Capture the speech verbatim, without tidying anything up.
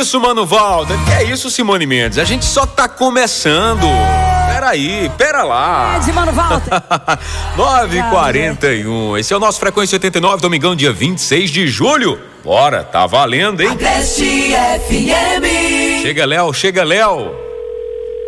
isso, Mano Walter? Que é isso, Simone Mendes? A gente só tá começando. Peraí, pera lá. É de Mano Walter. nove e quarenta e um. Esse é o nosso Frequência oitenta e nove, domingão, dia vinte e seis de julho. Bora, tá valendo, hein? Agreste F M. Chega, Léo, chega, Léo.